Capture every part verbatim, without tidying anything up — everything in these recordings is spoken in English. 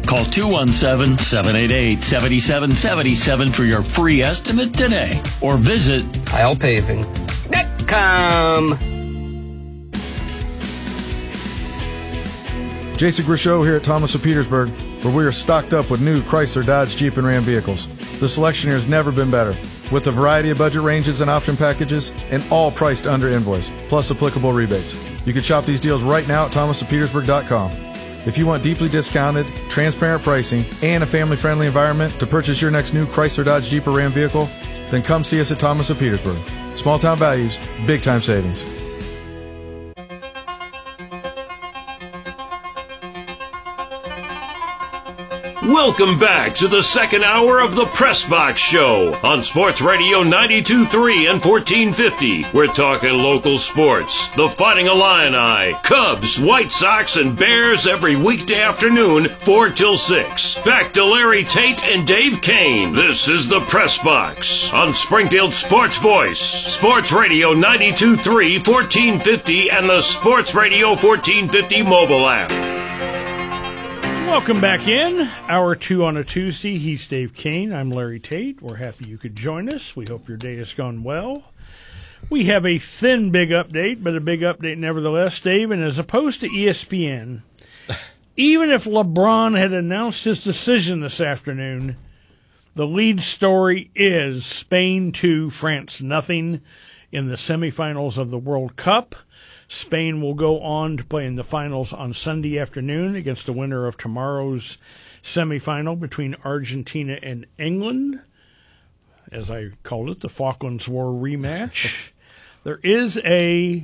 Call two one seven, seven eight eight, seven seven seven seven for your free estimate today. Or visit Heil Paving dot com. Jason Grisho here at Thomas of Petersburg, where we are stocked up with new Chrysler, Dodge, Jeep, and Ram vehicles. The selection here has never been better, with a variety of budget ranges and option packages, and all priced under invoice, plus applicable rebates. You can shop these deals right now at thomas of petersburg dot com. If you want deeply discounted, transparent pricing, and a family-friendly environment to purchase your next new Chrysler, Dodge, Jeep, or Ram vehicle, then come see us at Thomas of Petersburg. Small-town values, big-time savings. Welcome back to the second hour of the Press Box Show on Sports Radio ninety-two point three and fourteen fifty. We're talking local sports. The Fighting Illini, Cubs, White Sox, and Bears every weekday afternoon, four till six. Back to Larry Tate and Dave Kane. This is the Press Box on Springfield Sports Voice. Sports Radio ninety-two point three, fourteen fifty, and the Sports Radio fourteen fifty mobile app. Welcome back in. Hour two on a Tuesday. He's Dave Kane. I'm Larry Tate. We're happy you could join us. We hope your day has gone well. We have a thin big update, but a big update nevertheless, Dave. And as opposed to E S P N, even if LeBron had announced his decision this afternoon, the lead story is Spain two, France nothing in the semifinals of the World Cup. Spain will go on to play in the finals on Sunday afternoon against the winner of tomorrow's semifinal between Argentina and England. As I called it, the Falklands War rematch. There is a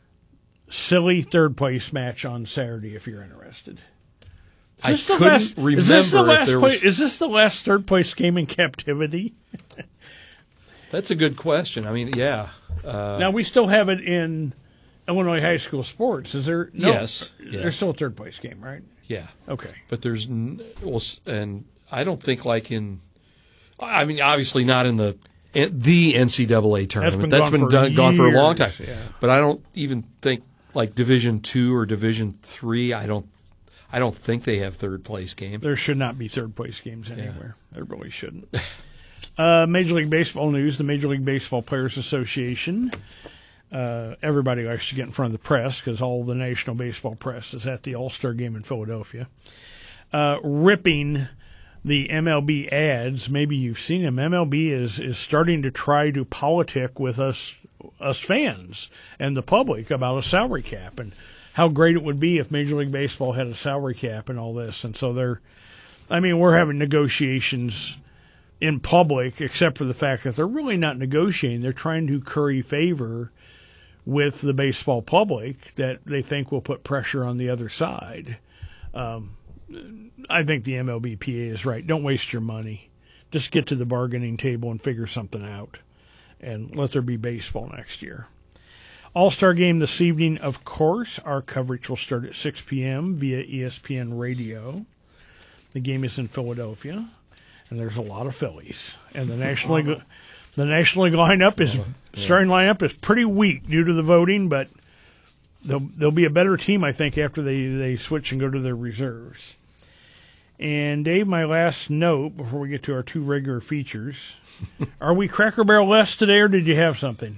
silly third-place match on Saturday if you're interested. I couldn't last, remember is this the if last there play, was... Is this the last third-place game in captivity? That's a good question. I mean, yeah. Uh, now, we still have it in Illinois high school sports. Is there? No, yes, yes. There's still a third place game, right? Yeah. Okay. But there's, well, and I don't think like in, I mean, obviously not in the the N C double A tournament. That's been, That's gone, been for done, gone for a long time. Yeah. But I don't even think like Division Two or Division Three. I don't, I don't think they have third place games. There should not be third place games anywhere. Yeah. There really shouldn't. uh, Major League Baseball news: the Major League Baseball Players Association. Uh, everybody likes to get in front of the press because all the national baseball press is at the All-Star game in Philadelphia, uh, ripping the M L B ads. Maybe you've seen them. M L B is, is starting to try to politic with us us fans and the public about a salary cap and how great it would be if Major League Baseball had a salary cap and all this. And so they're, I mean, we're having negotiations in public, except for the fact that they're really not negotiating. They're trying to curry favor with the baseball public that they think will put pressure on the other side. Um, I think the M L B P A is right. Don't waste your money. Just get to the bargaining table and figure something out, and let there be baseball next year. All-Star game this evening, of course. Our coverage will start at six p.m. via E S P N Radio. The game is in Philadelphia, and there's a lot of Phillies. And the National League... The National League lineup is yeah. starting lineup is pretty weak due to the voting, but they'll they'll be a better team, I think, after they, they switch and go to their reserves. And Dave, my last note before we get to our two regular features: are we Cracker Barrel less today, or did you have something?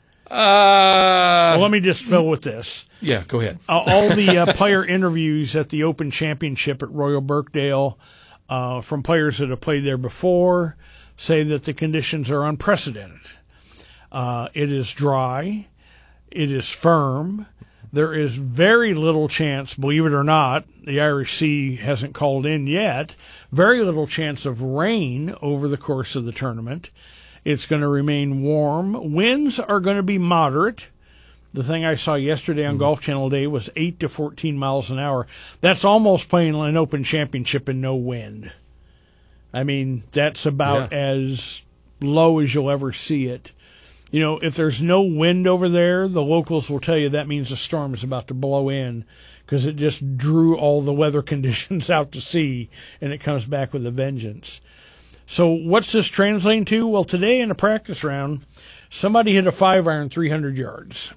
Uh, well, let me just fill with this. Yeah, go ahead. uh, all the uh, player interviews at the Open Championship at Royal Birkdale uh, from players that have played there before say that the conditions are unprecedented. Uh, it is dry. It is firm. There is very little chance, believe it or not, the Irish Sea hasn't called in yet, very little chance of rain over the course of the tournament. It's going to remain warm. Winds are going to be moderate. The thing I saw yesterday on mm-hmm. Golf Channel Day was eight to fourteen miles an hour. That's almost playing an Open Championship in no wind. I mean, that's about yeah. as low as you'll ever see it. You know, if there's no wind over there, the locals will tell you that means a storm is about to blow in because it just drew all the weather conditions out to sea, and it comes back with a vengeance. So what's this translating to? Well, today in a practice round, somebody hit a five-iron three hundred yards.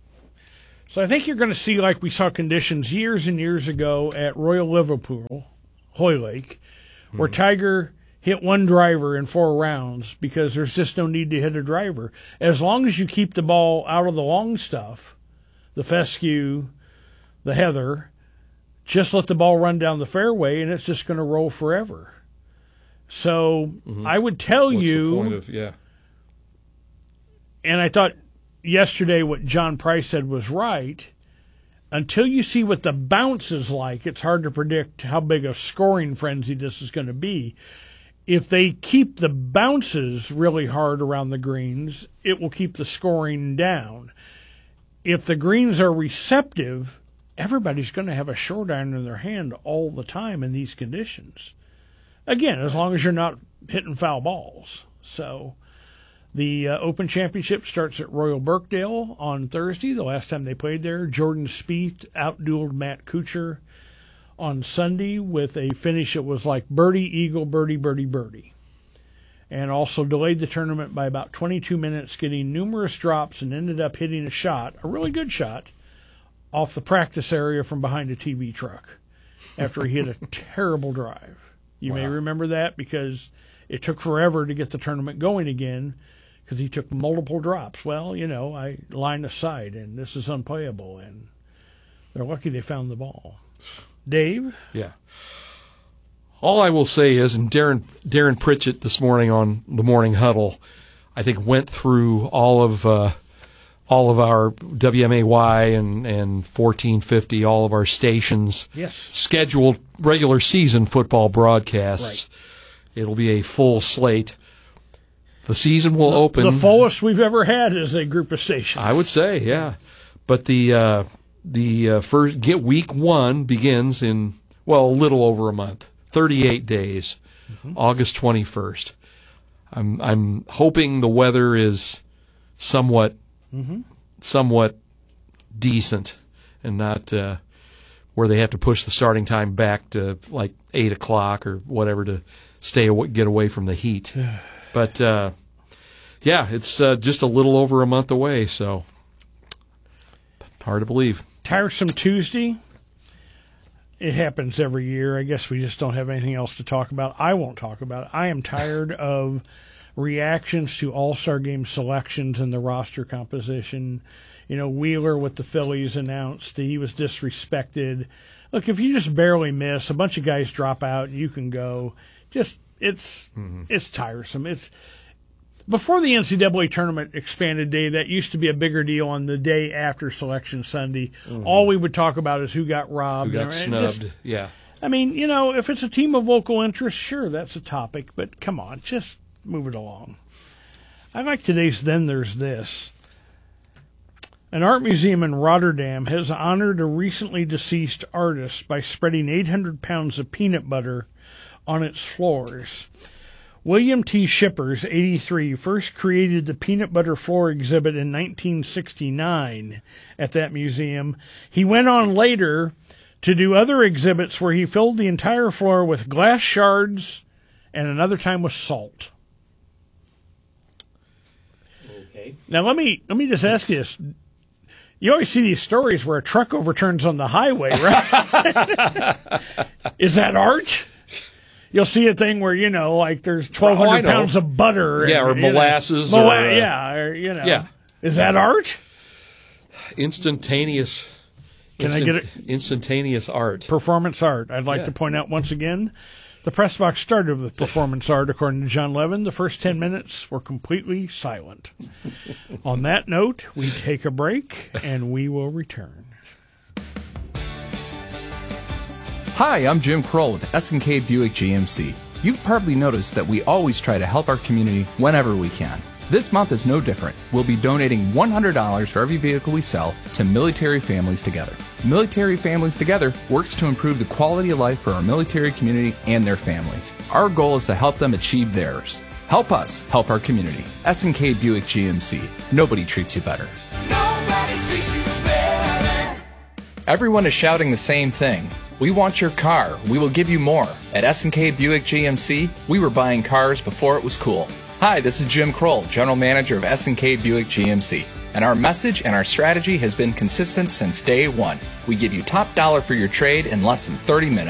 So I think you're going to see like we saw conditions years and years ago at Royal Liverpool, Hoylake, where Tiger hit one driver in four rounds because there's just no need to hit a driver. As long as you keep the ball out of the long stuff, the fescue, the heather, just let the ball run down the fairway, and it's just going to roll forever. So mm-hmm. I would tell What's you, the point of, yeah. and I thought yesterday what John Price said was right, until you see what the bounce is like, it's hard to predict how big a scoring frenzy this is going to be. If they keep the bounces really hard around the greens, it will keep the scoring down. If the greens are receptive, everybody's going to have a short iron in their hand all the time in these conditions. Again, as long as you're not hitting foul balls. So the uh, Open Championship starts at Royal Birkdale on Thursday. The last time they played there, Jordan Spieth outdueled Matt Kuchar on Sunday with a finish that was like birdie, eagle, birdie, birdie, birdie. And also delayed the tournament by about twenty-two minutes, getting numerous drops and ended up hitting a shot, a really good shot, off the practice area from behind a T V truck after he hit a terrible drive. You wow. may remember that because it took forever to get the tournament going again because he took multiple drops. Well, you know, I line of sight, and this is unplayable, and they're lucky they found the ball. Dave? Yeah. All I will say is, and Darren Darren Pritchett this morning on the Morning Huddle, I think went through all of uh, all of our W M A Y and, and fourteen fifty, all of our stations, yes. scheduled regular season football broadcasts. Right. It'll be a full slate. The season will the, open. The fullest we've ever had as a group of stations. I would say, yeah. But the uh, the uh, first get week one begins in, well, a little over a month. thirty-eight days, mm-hmm. August twenty-first. I'm I'm hoping the weather is somewhat mm-hmm. somewhat decent and not uh, where they have to push the starting time back to like eight o'clock or whatever to stay away, get away from the heat. But uh, yeah, it's uh, just a little over a month away, so hard to believe. Tiresome Tuesday. It happens every year. I guess we just don't have anything else to talk about. I won't talk about it. I am tired of reactions to All-Star Game selections and the roster composition. You know, Wheeler with the Phillies announced that he was disrespected. Look, if you just barely miss, a bunch of guys drop out, you can go. Just it's mm-hmm. it's tiresome. It's before the N C double A tournament expanded day, that used to be a bigger deal on the day after Selection Sunday. Mm-hmm. All we would talk about is who got robbed. Who got and snubbed, just, yeah. I mean, you know, if it's a team of local interest, sure, that's a topic. But come on, just move it along. I like today's Then There's This. An art museum in Rotterdam has honored a recently deceased artist by spreading eight hundred pounds of peanut butter on its floors. William T. Shippers, eighty-three, first created the peanut butter floor exhibit in nineteen sixty-nine at that museum. He went on later to do other exhibits where he filled the entire floor with glass shards and another time with salt. Okay. Now let me let me just ask you this. You always see these stories where a truck overturns on the highway, right? Is that art? You'll see a thing where, you know, like there's twelve hundred oh, pounds of butter. Yeah, and, or molasses. Know, or, mola- uh, yeah, or, you know. Yeah. Is that art? Instantaneous. Can instant, I get it? Instantaneous art. Performance art. I'd like yeah. to point out once again, the press box started with performance art, according to John Levin. The first ten minutes were completely silent. On that note, we take a break, and we will return. Hi, I'm Jim Kroll with S and K Buick G M C. You've probably noticed that we always try to help our community whenever we can. This month is no different. We'll be donating one hundred dollars for every vehicle we sell to Military Families Together. Military Families Together works to improve the quality of life for our military community and their families. Our goal is to help them achieve theirs. Help us help our community. S and K Buick G M C. Nobody treats you better. Nobody treats you better. Everyone is shouting the same thing. We want your car. We will give you more. At S and K Buick G M C, we were buying cars before it was cool. Hi, this is Jim Kroll, General Manager of S and K Buick G M C. And our message and our strategy has been consistent since day one. We give you top dollar for your trade in less than thirty minutes.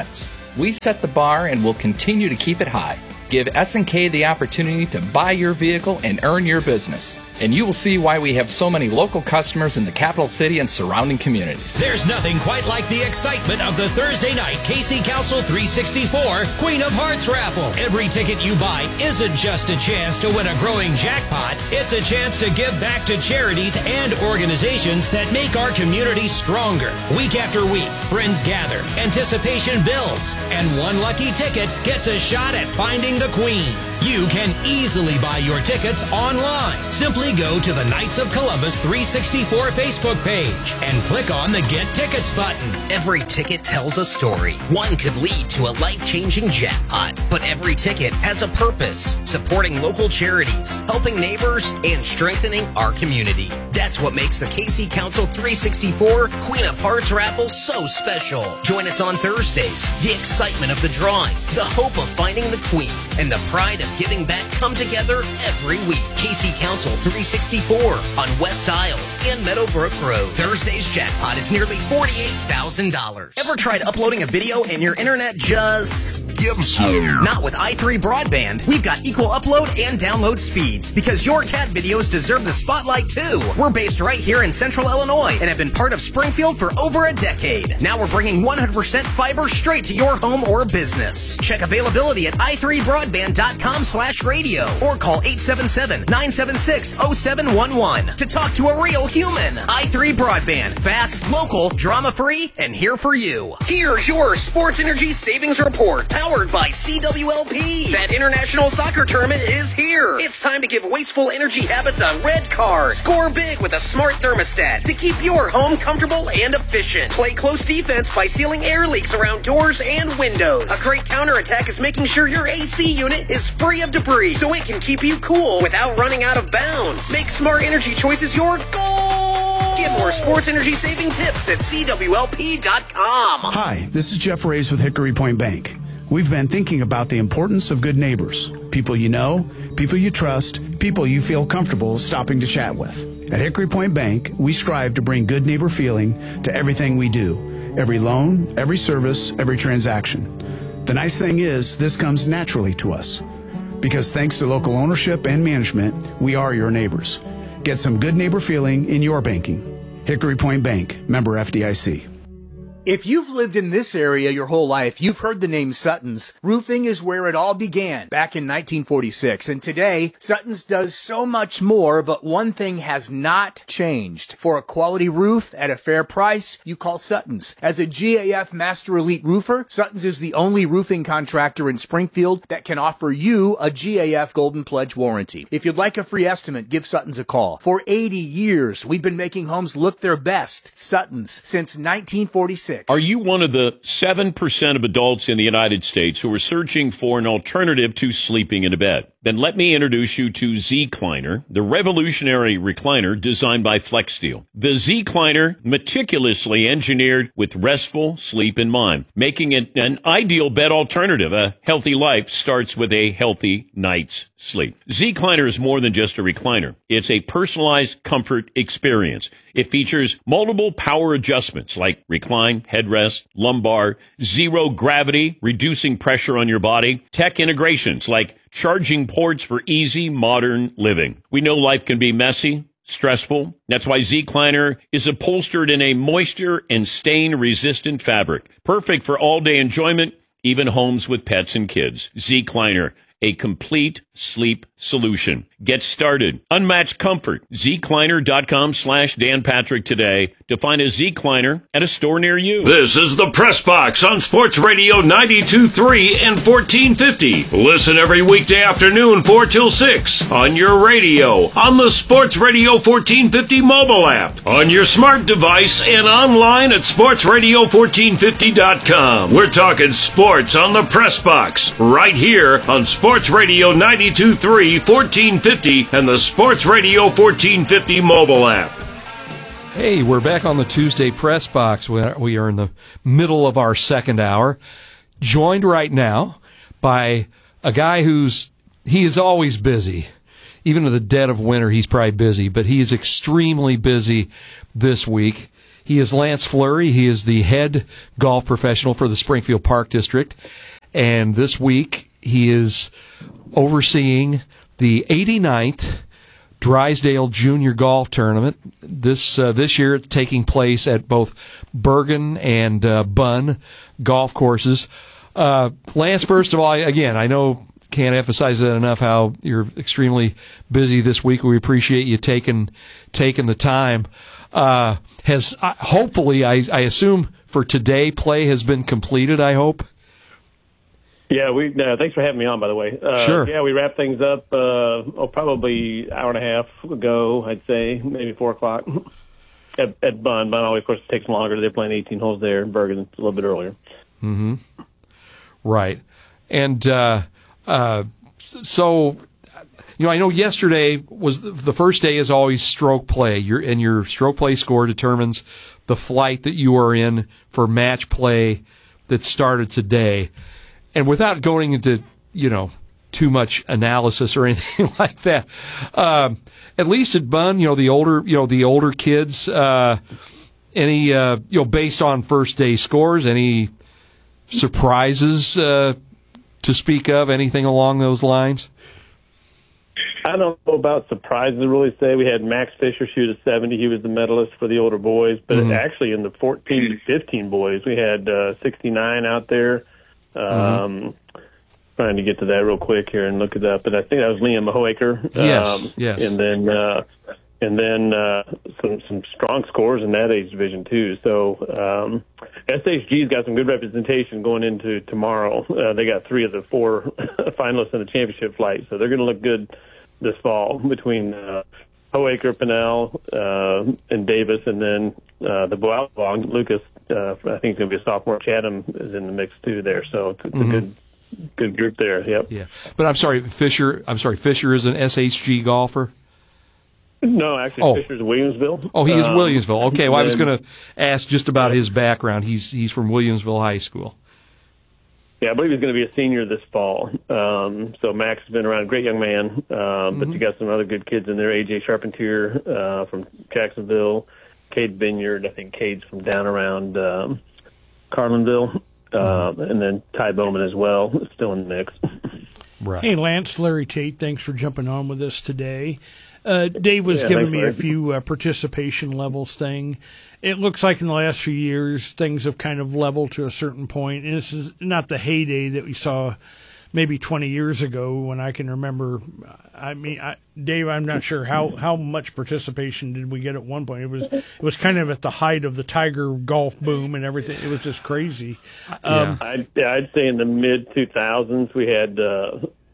We set the bar and will continue to keep it high. Give S and K the opportunity to buy your vehicle and earn your business. And you will see why we have so many local customers in the capital city and surrounding communities. There's nothing quite like the excitement of the Thursday night K C Council three sixty-four Queen of Hearts raffle. Every ticket you buy isn't just a chance to win a growing jackpot. It's a chance to give back to charities and organizations that make our community stronger. Week after week, friends gather, anticipation builds, and one lucky ticket gets a shot at finding the Queen. You can easily buy your tickets online. Simply go to the Knights of Columbus three sixty-four Facebook page and click on the Get Tickets button. Every ticket tells a story. One could lead to a life-changing jackpot, but every ticket has a purpose, supporting local charities, helping neighbors, and strengthening our community. That's what makes the K C Council three sixty-four Queen of Hearts raffle so special. Join us on Thursdays. The excitement of the drawing, the hope of finding the Queen, and the pride of giving back come together every week. K C Council three sixty-four on West Isles and Meadowbrook Road. Thursday's jackpot is nearly forty-eight thousand dollars. Ever tried uploading a video and your internet just gives up? Not with i three Broadband. We've got equal upload and download speeds because your cat videos deserve the spotlight too. We're based right here in Central Illinois and have been part of Springfield for over a decade. Now we're bringing one hundred percent fiber straight to your home or business. Check availability at i three broadband dot com slash radio or call eight seven seven, nine seven six, zero seven one one to talk to a real human. i three Broadband. Fast, local, drama-free, and here for you. Here's your Sports Energy Savings Report, powered by C W L P. That international soccer tournament is here. It's time to give wasteful energy habits a red card. Score big with a smart thermostat to keep your home comfortable and efficient. Play close defense by sealing air leaks around doors and windows. A great counterattack is making sure your A C unit is free of debris so it can keep you cool without running out of bounds. Make smart energy choices your goal. Get more sports energy saving tips at C W L P dot com. Hi, this is Jeff Reyes with Hickory Point Bank. We've been thinking about the importance of good neighbors. People you know, people you trust, people you feel comfortable stopping to chat with. At Hickory Point Bank, we strive to bring good neighbor feeling to everything we do. Every loan, every service, every transaction. The nice thing is, this comes naturally to us. Because thanks to local ownership and management, we are your neighbors. Get some good neighbor feeling in your banking. Hickory Point Bank, member F D I C. If you've lived in this area your whole life, you've heard the name Sutton's. Roofing is where it all began, back in nineteen forty-six. And today, Sutton's does so much more, but one thing has not changed. For a quality roof at a fair price, you call Sutton's. As a G A F Master Elite roofer, Sutton's is the only roofing contractor in Springfield that can offer you a G A F Golden Pledge warranty. If you'd like a free estimate, give Sutton's a call. For eighty years, we've been making homes look their best. Sutton's, since nineteen forty-six. Are you one of the seven percent of adults in the United States who are searching for an alternative to sleeping in a bed? Then let me introduce you to Z-Cliner, the revolutionary recliner designed by FlexSteel. The Z-Cliner, meticulously engineered with restful sleep in mind, making it an ideal bed alternative. A healthy life starts with a healthy night's sleep. Z-Cliner is more than just a recliner. It's a personalized comfort experience. It features multiple power adjustments like recline, headrest, lumbar, zero gravity, reducing pressure on your body, tech integrations like charging ports for easy modern living. We know life can be messy, stressful. That's why Z-Cliner is upholstered in a moisture and stain-resistant fabric, perfect for all-day enjoyment, even homes with pets and kids. Z-Cliner, a complete sleep solution. Get started. Unmatched comfort. Z-Cliner.com slash Dan Patrick today to find a Z-Cliner at a store near you. This is the Press Box on Sports Radio ninety-two point three and fourteen fifty. Listen every weekday afternoon four till six on your radio, on the Sports Radio fourteen fifty mobile app, on your smart device, and online at sports radio fourteen fifty dot com. We're talking sports on the Press Box right here on Sports Radio ninety-two point three, fourteen fifty, and the Sports Radio fourteen fifty mobile app. Hey, we're back on the Tuesday Press Box. We are in the middle of our second hour, joined right now by a guy who's, he is always busy. Even in the dead of winter, he's probably busy, but he is extremely busy this week. He is Lance Fleury. He is the head golf professional for the Springfield Park District. And this week, he is overseeing the eighty-ninth Drysdale Junior Golf Tournament. This uh, this year, it's taking place at both Bergen and uh, Bunn golf courses. Uh, Lance, first of all, again, I know can't emphasize that enough how you're extremely busy this week. We appreciate you taking taking the time. Uh, has uh, hopefully, I, I assume for today, play has been completed. I hope. Yeah, we. Uh, thanks for having me on. By the way, uh, sure. Yeah, we wrapped things up. Uh, oh, probably an hour and a half ago. I'd say maybe four o'clock at, at Bunn. Bunn always, of course, takes longer. They're playing eighteen holes there. Bergen a little bit earlier. Mm-hmm. Right, and uh, uh, so you know, I know yesterday was the, the first day is always stroke play. Your and your stroke play score determines the flight that you are in for match play that started today. And without going into, you know, too much analysis or anything like that, um, at least at Bunn, you know, the older, you know, the older kids, uh, any, uh, you know, based on first day scores, any surprises uh, to speak of, anything along those lines? I don't know about surprises to really say. We had Max Fisher shoot a seventy. He was the medalist for the older boys. But mm-hmm. actually in the fourteen to fifteen boys, we had uh, sixty-nine out there. Um, mm-hmm. Trying to get to that real quick here and look it up, but I think that was Liam Mahoaker. Yes, um, yes. And then, uh, and then uh, some some strong scores in that age division too. So um, S H G's got some good representation going into tomorrow. Uh, they got three of the four finalists in the championship flight, so they're going to look good this fall between uh, Hoaker, Pinnell, uh, and Davis, and then uh, the Boalong, Lucas. Uh, I think it's going to be a sophomore. Chatham is in the mix too there, so it's, it's mm-hmm. a good, good group there. Yep. Yeah, but I'm sorry, Fisher. I'm sorry, Fisher is an S H G golfer. No, actually, oh. Fisher's Williamsville. Oh, he is um, Williamsville. Okay, well, I was then, going to ask just about his background. He's he's from Williamsville High School. Yeah, I believe he's going to be a senior this fall. Um, so Max has been around, great young man. Um, mm-hmm. But you got some other good kids in there. A J Charpentier uh, from Jacksonville. Cade Vineyard, I think Cade's from down around um, Carlinville, uh, and then Ty Bowman as well, still in the mix. Right. Hey, Lance, Larry Tate, thanks for jumping on with us today. Uh, Dave was yeah, giving thanks, me Larry. a few uh, participation levels thing. It looks like in the last few years things have kind of leveled to a certain point, and this is not the heyday that we saw maybe twenty years ago when I can remember. I mean, I, Dave, I'm not sure how, how much participation did we get at one point. It was it was kind of at the height of the Tiger golf boom and everything. It was just crazy. Um, yeah. I'd, yeah, I'd say in the mid two thousands we had uh,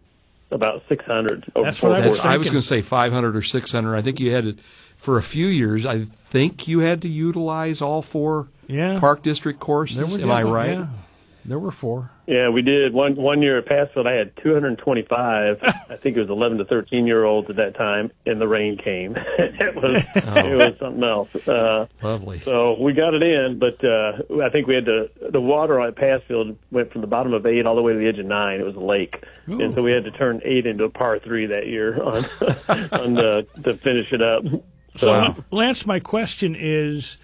about six hundred. Over that's what I was thinking. I was going to say five hundred or six hundred. I think you had to, for a few years, I think you had to utilize all four yeah. Park District courses. Am I right? Yeah. There were four. Yeah, we did. One one year at Passfield, I had two hundred twenty-five. I think it was eleven to thirteen year olds at that time, and the rain came. it was oh. it was something else. Uh, Lovely. So we got it in, but uh, I think we had to. The water at Passfield went from the bottom of eight all the way to the edge of nine. It was a lake, Ooh. and so we had to turn eight into a par three that year on on the, to finish it up. So, wow. Lance, my question is.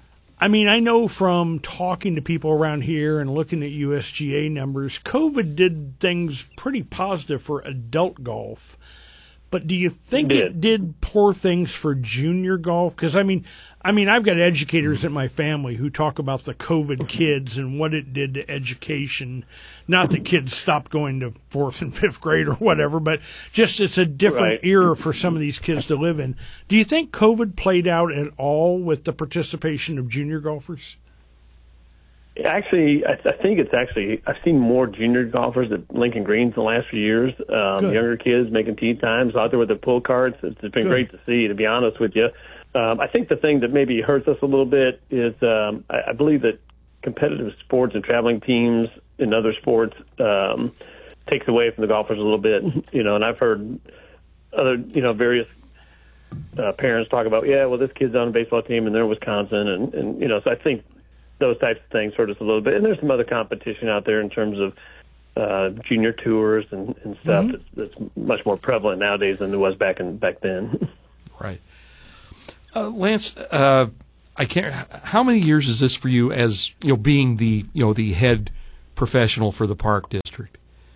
I mean, I know from talking to people around here and looking at U S G A numbers, COVID did things pretty positive for adult golf. But do you think it did, it did poor things for junior golf? Because, I mean, I mean, I've got educators in my family who talk about the COVID kids and what it did to education. Not that kids stopped going to fourth and fifth grade or whatever, but just it's a different right. era for some of these kids to live in. Do you think COVID played out at all with the participation of junior golfers? Actually, I, I think it's actually, I've seen more junior golfers at Lincoln Greens in the last few years. Um, younger kids making tee times out there with their pull carts. It's, it's been Good. great to see, to be honest with you. Um, I think the thing that maybe hurts us a little bit is um, I, I believe that competitive sports and traveling teams in other sports um, takes away from the golfers a little bit. You know, and I've heard other, you know, various uh, parents talk about, yeah, well, this kid's on a baseball team and they're in Wisconsin. And, and, you know, so I think those types of things hurt us a little bit. And there's some other competition out there in terms of uh, junior tours and, and stuff mm-hmm. that's, that's much more prevalent nowadays than there was back in back then. Right. Uh, Lance, uh, I can't. How many years is this for you as you know, being the you know the head professional for the Park District?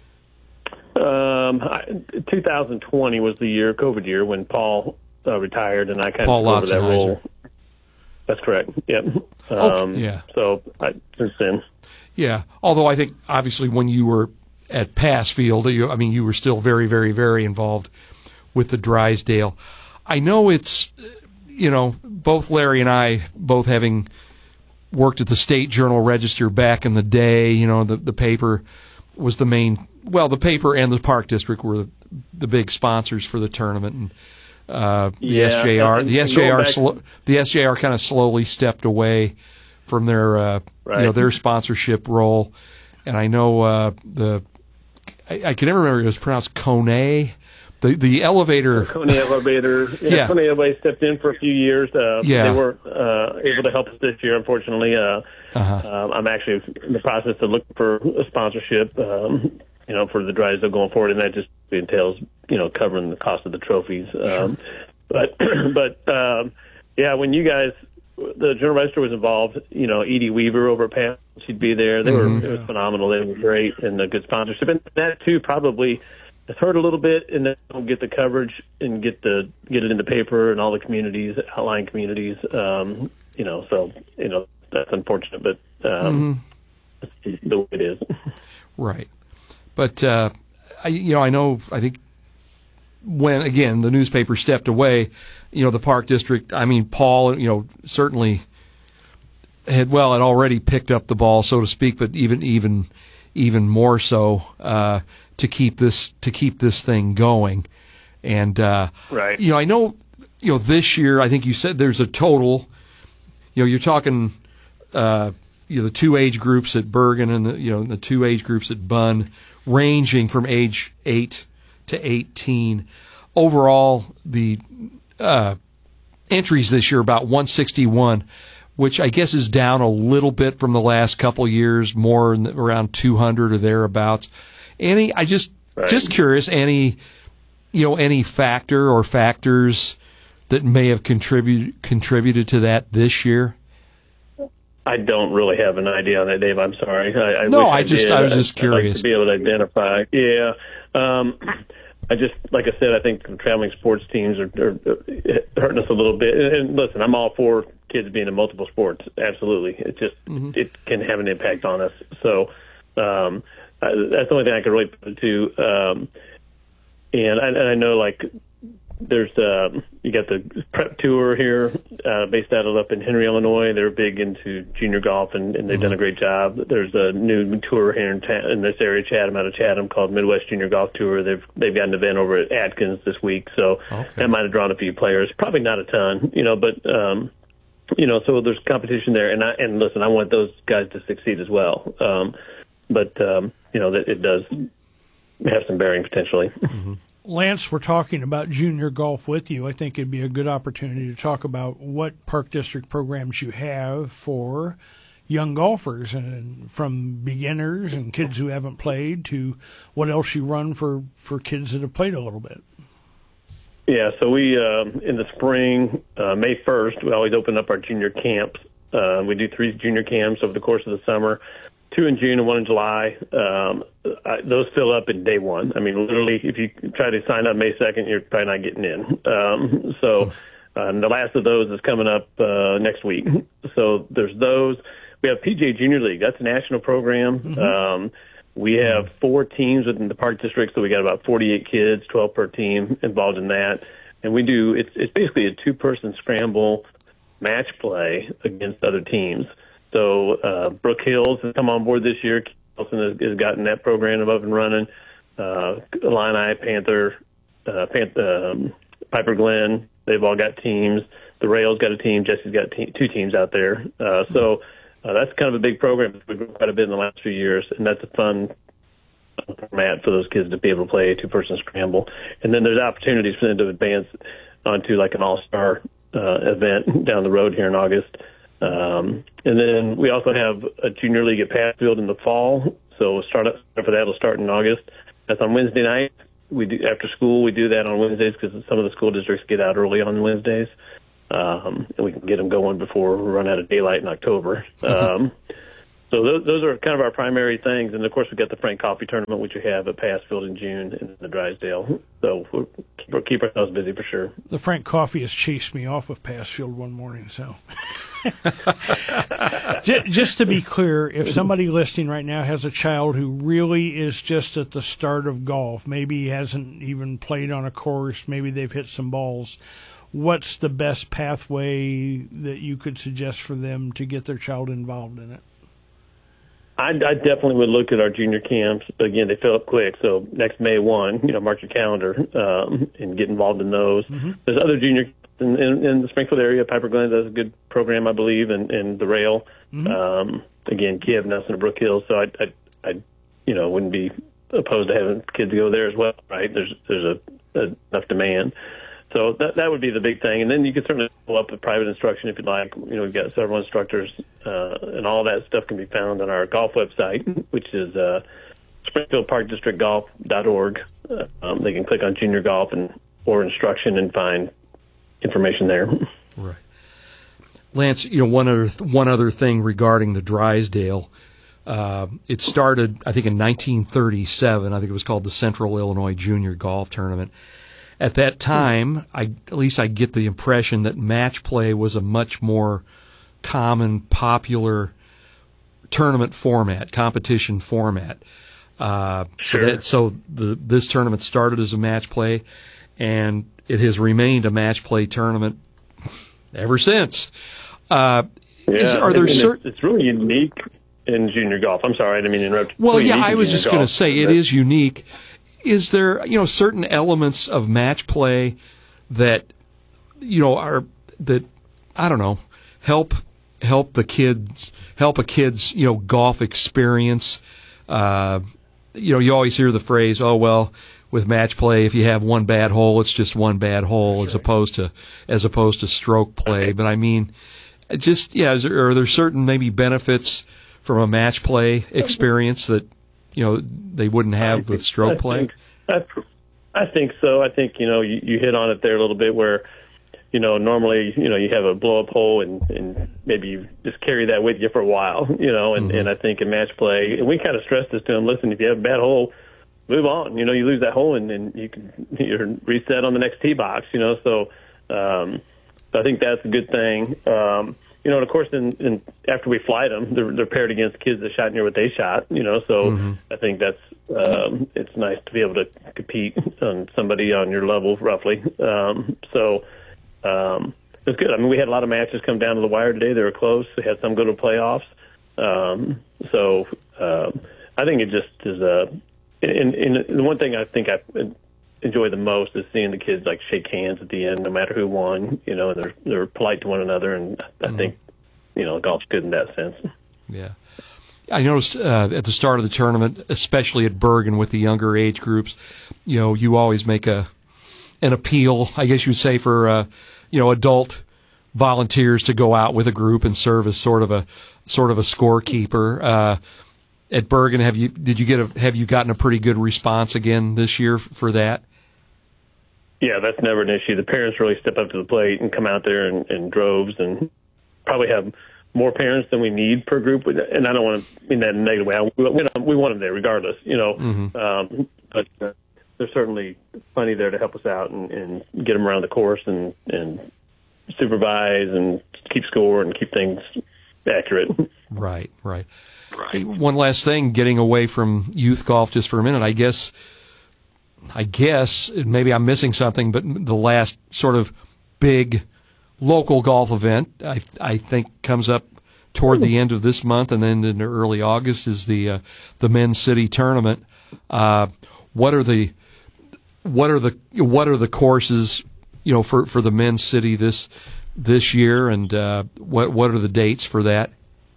Um, I, twenty twenty was the year, COVID year, when Paul uh, retired, and I kind Paul of took over that Lotzenheiser. role. That's correct. Yep. Um, Okay, yeah. So I, since then, Yeah. Although I think obviously when you were at Passfield, you, I mean, you were still very, very, very involved with the Drysdale. I know it's, you know, both Larry and I, both having worked at the State Journal Register back in the day, you know, the, the paper was the main, well, the paper and the Park District were the, the big sponsors for the tournament. And uh, the Yeah, S J R, and- the and S J R, going back- slo- the S J R kind of slowly stepped away from their, uh, Right. you know, their sponsorship role. And I know uh, the, I, I can never remember, it was pronounced Kone. The the elevator. Coney Elevator. Yeah, Yeah. Coney Elevator stepped in for a few years. Uh, Yeah. They weren't uh, able to help us this year, unfortunately. Uh, Uh-huh. um, I'm actually in the process of looking for a sponsorship, um, you know, for the Drysdale going forward, and that just entails, you know, covering the cost of the trophies. Um, But, but um, yeah, when you guys, the Journal Register was involved, you know, Edie Weaver over at Pat, she'd be there. They Mhm. were, it was phenomenal. They were great, and a good sponsorship. And that, too, probably has hurt a little bit, and they don't get the coverage and get the get it in the paper and all the communities, outlying communities. Um, you know, so you know that's unfortunate, but um, that's the way it is. Right. But, uh, I, you know, I know, I think when, again, the newspaper stepped away, you know, the Park District, I mean, Paul, you know, certainly had, well, had already picked up the ball, so to speak, but even, even, even more so, uh, to keep this, to keep this thing going. And, uh, Right. you know, I know, you know, this year, I think you said there's a total, you know, you're talking, uh, you know, the two age groups at Bergen and the, you know, the two age groups at Bunn, ranging from age eight to eighteen. Overall, the uh, entries this year about one sixty-one, which I guess is down a little bit from the last couple years, more in the, around two hundred or thereabouts. Any, I just Right. just curious, any, you know, any factor or factors that may have contributed contributed to that this year? I don't really have an idea on that, Dave. I'm sorry. I, I No, wish I just- did. I was I'd- just I'd like curious. to be able to identify. Yeah. Um, I just, like I said, I think the traveling sports teams are, are hurting us a little bit. And, and listen, I'm all for kids being in multiple sports. Absolutely. It just, it can have an impact on us. So, um, I, that's the only thing I can really put it to. Um, and I, and I know, like, there's uh, you got the prep tour here, uh, based out of up in Henry, Illinois. They're big into junior golf, and, and they've done a great job. There's a new tour here in, ta- in this area, Chatham, out of Chatham, called Midwest Junior Golf Tour. They've they've got an event over at Atkins this week, so Okay. that might have drawn a few players. Probably not a ton, you know, but um, you know, so there's competition there. And I and listen, I want those guys to succeed as well. Um, but um, you know, that it does have some bearing potentially. Lance, we're talking about junior golf with you. I think it'd be a good opportunity to talk about what Park District programs you have for young golfers, and from beginners and kids who haven't played to what else you run for, for kids that have played a little bit. Yeah, so we, um, in the spring, uh, May first, we always open up our junior camps. Uh, we do three junior camps over the course of the summer, two in June and one in July. Um, I, those fill up in day one. I mean, literally, if you try to sign up May second, you're probably not getting in. Um, so uh, the last of those is coming up uh, next week. So there's those. We have P G A Junior League. That's a national program. Mm-hmm. Um, we have four teams within the Park District, so we got about forty-eight kids, twelve per team involved in that. And we do, it's, it's basically a two-person scramble match play against other teams. So uh, Brook Hills has come on board this year. Wilson has, has gotten that program up and running. Uh, Illini, Panther, uh, Panther um, Piper Glen, they've all got teams. The Rails got a team. Jesse's got te- two teams out there. Uh, so uh, that's kind of a big program. We've grown quite a bit in the last few years, and that's a fun format for those kids to be able to play a two-person scramble. And then there's opportunities for them to advance onto like an all-star uh, event down the road here in August. Um, and then we also have a junior league at Passfield in the fall. So start up for that will start in August. That's on Wednesday night. We do after school. We do that on Wednesdays because some of the school districts get out early on Wednesdays. um, and we can get them going before we run out of daylight in October. Um, so those, those are kind of our primary things. And, of course, we've got the Frank Coffey Tournament, which we have at Passfield in June, and the Drysdale. So we'll keep, we'll keep ourselves busy for sure. The Frank Coffey has chased me off of Passfield one morning, so. Just to be clear, if somebody listening right now has a child who really is just at the start of golf, maybe he hasn't even played on a course, maybe they've hit some balls, what's the best pathway that you could suggest for them to get their child involved in it? I, I definitely would look at our junior camps. But again, they fill up quick. So next May first, you know, mark your calendar um, and get involved in those. Mm-hmm. There's other junior in, in, in the Springfield area. Piper Glen does a good program, I believe, and, and the Rail. Mm-hmm. Um, again, Kiev, Nelson, and Brook Hills. So I, I, I, you know, wouldn't be opposed to having kids go there as well. Right? There's there's a, a enough demand. So that that would be the big thing. And then you can certainly follow up with private instruction if you'd like. You know, we've got several instructors, uh, and all that stuff can be found on our golf website, which is uh, springfield park district golf dot org. Uh, um, they can click on junior golf and or instruction and find information there. Right. Lance, you know, one other one other thing regarding the Drysdale. Uh, it started, I think, in nineteen thirty-seven. I think it was called the Central Illinois Junior Golf Tournament. At that time, I, at least I get the impression that match play was a much more common, popular tournament format, competition format. Uh, sure. So, that, so the, this tournament started as a match play, and it has remained a match play tournament ever since. Uh, yeah, is, are there certain? It's, it's really unique in junior golf. I'm sorry, I didn't mean to interrupt. Well, really yeah, I was just going to say it is unique. Is there, you know, certain elements of match play that, you know, are that I don't know help help the kids help a kid's you know golf experience? Uh, you know, you always hear the phrase, "Oh well, with match play, if you have one bad hole, it's just one bad hole," as opposed to as opposed to stroke play. But I mean, just yeah, is there, are there certain maybe benefits from a match play experience that you know they wouldn't have with stroke play? I, I think so. I think, you know, you, you hit on it there a little bit where, you know, normally, you know, you have a blow-up hole and, and maybe you just carry that with you for a while, you know, and, mm-hmm. and I think in match play, and we kind of stress this to them, listen, if you have a bad hole, move on. You know, you lose that hole and, and you can you're reset on the next tee box, you know, so, um, so I think that's a good thing. Um, You know, and of course, in, in, after we flight them, they're, they're paired against kids that shot near what they shot. You know, so mm-hmm. I think that's um, it's nice to be able to compete on somebody on your level, roughly. Um, so um, it was good. I mean, we had a lot of matches come down to the wire today. They were close. We had some go to playoffs. Um, so um, I think it just is a. And, and the one thing I think I enjoy the most is seeing the kids like shake hands at the end, no matter who won, you know, and they're they're polite to one another, and I mm-hmm. think, you know, golf's good in that sense. Yeah. I noticed uh, at the start of the tournament, especially at Bergen with the younger age groups, you know, you always make a an appeal, I guess you would say, for uh, you know, adult volunteers to go out with a group and serve as sort of a sort of a scorekeeper. Uh, at Bergen, have you did you get a have you gotten a pretty good response again this year for that? Yeah, that's never an issue. The parents really step up to the plate and come out there in, in droves, and probably have more parents than we need per group. And I don't want to mean that in a negative way. We, we want them there regardless, you know. Mm-hmm. Um, but uh, there's certainly plenty there to help us out and, and get them around the course and, and supervise and keep score and keep things accurate. Right, right. Right. Hey, one last thing, getting away from youth golf just for a minute, I guess, I guess, maybe I'm missing something, but the last sort of big local golf event, I I think, comes up toward the end of this month, and then in early August is the uh, the Men's City Tournament. Uh, what are the what are the what are the courses, you know, for, for the Men's City this this year, and uh, what what are the dates for that?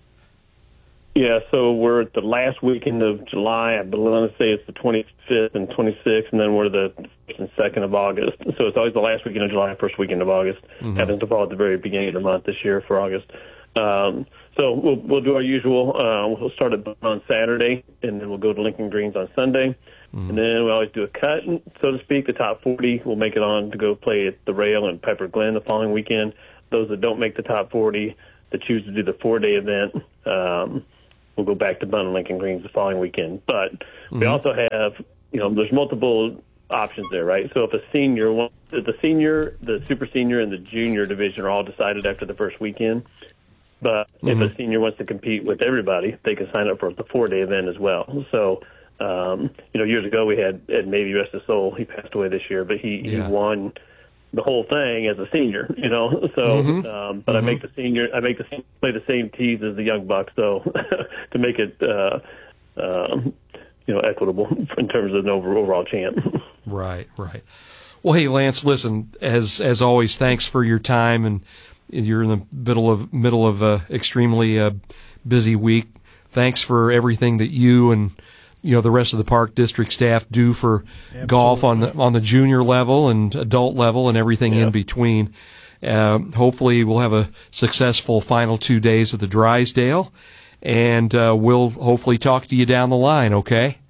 Yeah, so we're at the last weekend of July. I want to say it's the twenty-fifth and twenty-sixth, and then we're the first and second of August. So it's always the last weekend of July, first weekend of August. Mm-hmm. Happens to fall at the very beginning of the month this year for August. Um, so we'll we'll do our usual. Uh, we'll start at on Saturday, and then we'll go to Lincoln Greens on Sunday. Mm-hmm. And then we always do a cut, so to speak. The top forty will make it on to go play at the Rail and Piper Glen the following weekend. those that don't make the top forty that choose to do the four-day event, um, will go back to Bunn and Lincoln Greens the following weekend. But mm-hmm. we also have, you know, there's multiple options there, right? So if a senior, the senior, the super senior, and the junior division are all decided after the first weekend. But mm-hmm. if a senior wants to compete with everybody, they can sign up for the four-day event as well. So, um, you know, years ago we had Ed Mabee, rest his soul. He passed away this year, but he, yeah. he won the whole thing as a senior, you know. So, mm-hmm. um, but mm-hmm. I make the senior, I make the senior play the same tees as the young bucks, so to make it, uh, um, you know, equitable in terms of an overall champ. Right, right. Well, hey, Lance, listen, as as always, thanks for your time, and you're in the middle of middle of a extremely uh, busy week. Thanks for everything that you and you know the rest of the Park District staff do for Absolutely. golf on the on the junior level and adult level and everything yeah. in between. Uh, hopefully, we'll have a successful final two days at the Drysdale, and uh, we'll hopefully talk to you down the line. Okay.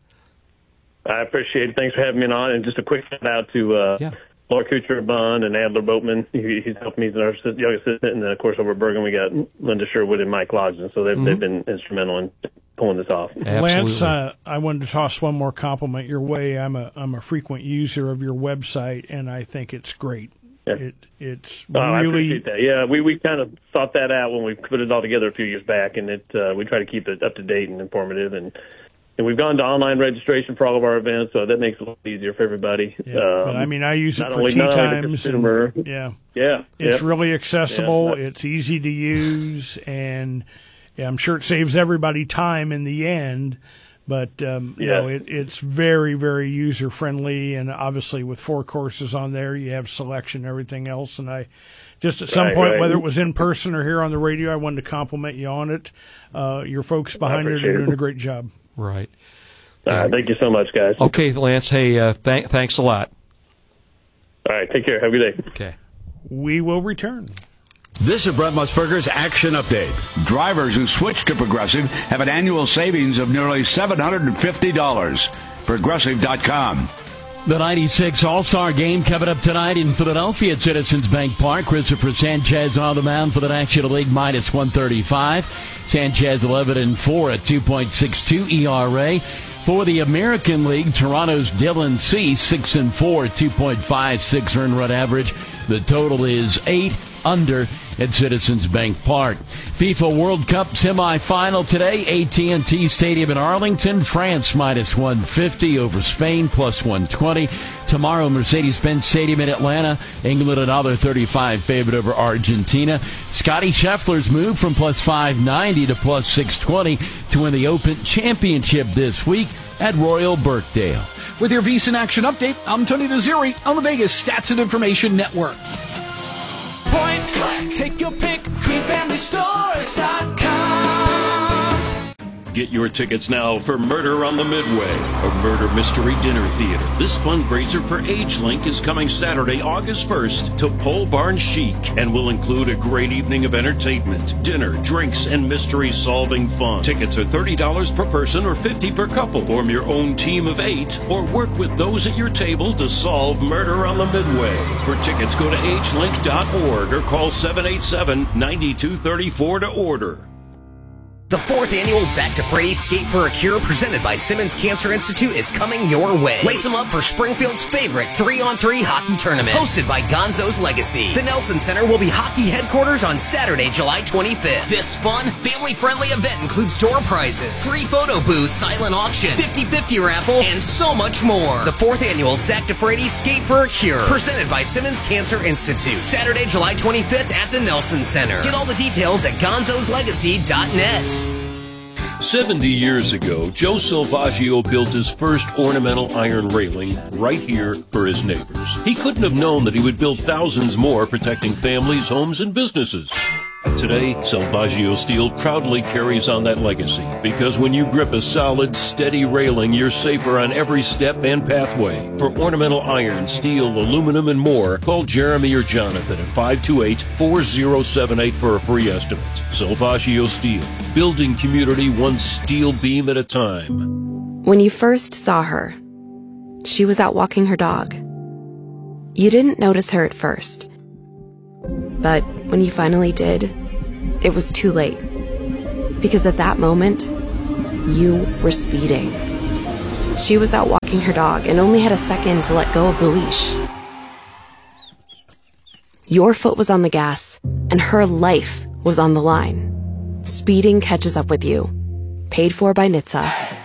I appreciate it. Thanks for having me on. And just a quick shout out to uh, yeah. Laura Kuchar, Bunn, and Adler Boatman. He, he's helped me as our young assistant. And then, of course, over at Bergen, we got Linda Sherwood and Mike Lodgen. So they've, mm-hmm. they've been instrumental in pulling this off. Absolutely. Lance, uh, I wanted to toss one more compliment your way. I'm a I'm a frequent user of your website, and I think it's great. Yeah. It it's oh, really. I appreciate that. Yeah, we, we kind of thought that out when we put it all together a few years back, and it uh, we try to keep it up to date and informative. And And we've gone to online registration for all of our events, so that makes it a little easier for everybody. Yeah, um, but I mean, I use it for only, tea times. And, yeah, yeah, it's yep. really accessible. Yeah. It's easy to use, and yeah, I'm sure it saves everybody time in the end. But um, yeah. you know, it, it's very, very user friendly, and obviously with four courses on there, you have selection, and everything else. And I just at some right, point, right. whether it was in person or here on the radio, I wanted to compliment you on it. Uh, your folks behind it are doing it. a great job. Right. Uh, thank you so much, guys. Okay, Lance. Hey, uh, th- thanks a lot. All right, take care. Have a good day. Okay. We will return. This is Brent Musburger's Action Update. Drivers who switch to Progressive have an annual savings of nearly seven hundred fifty dollars. Progressive dot com. The ninety-six All-Star Game coming up tonight in Philadelphia at Citizens Bank Park. Christopher Sanchez on the mound for the National League, minus one thirty-five. Sanchez eleven and four at two point six two E R A. For the American League, Toronto's Dylan Cease, six and four, two point five six earned run average. The total is eight under at Citizens Bank Park. FIFA World Cup semifinal today, A T and T Stadium in Arlington. France minus one fifty over Spain, plus one twenty. Tomorrow, Mercedes-Benz Stadium in Atlanta. England another thirty-five favorite over Argentina. Scotty Scheffler's moved from plus five ninety to plus six twenty to win the Open Championship this week at Royal Birkdale. With your VSiN Action Update, I'm Tony DeZeri on the Vegas Stats and Information Network. Point click, take your pick, green family stores dot com. Get your tickets now for Murder on the Midway, a murder mystery dinner theater. This fundraiser for AgeLink is coming Saturday, August first to Pole Barn Chic and will include a great evening of entertainment, dinner, drinks, and mystery-solving fun. Tickets are thirty dollars per person or fifty dollars per couple. Form your own team of eight or work with those at your table to solve Murder on the Midway. For tickets, go to age link dot org or call seven eight seven, nine two three four to order. The fourth annual Zach DeFrady Skate for a Cure presented by Simmons Cancer Institute is coming your way. Lace them up for Springfield's favorite three on three hockey tournament, hosted by Gonzo's Legacy. The Nelson Center will be hockey headquarters on Saturday, July twenty-fifth. This fun, family-friendly event includes door prizes, three photo booths, silent auction, fifty-fifty raffle, and so much more. The fourth annual Zach DeFrady Skate for a Cure, presented by Simmons Cancer Institute. Saturday, July twenty-fifth at the Nelson Center. Get all the details at gonzos legacy dot net. seventy years ago, Joe Silvaggio built his first ornamental iron railing right here for his neighbors. He couldn't have known that he would build thousands more protecting families, homes, and businesses. Today, Silvaggio Steel proudly carries on that legacy because when you grip a solid, steady railing, you're safer on every step and pathway. For ornamental iron, steel, aluminum, and more, call Jeremy or Jonathan at five two eight, four zero seven eight for a free estimate. Silvaggio Steel, building community one steel beam at a time. When you first saw her, she was out walking her dog. You didn't notice her at first, but when you finally did, it was too late. Because at that moment, you were speeding. She was out walking her dog and only had a second to let go of the leash. Your foot was on the gas, and her life was on the line. Speeding catches up with you. Paid for by N H T S A.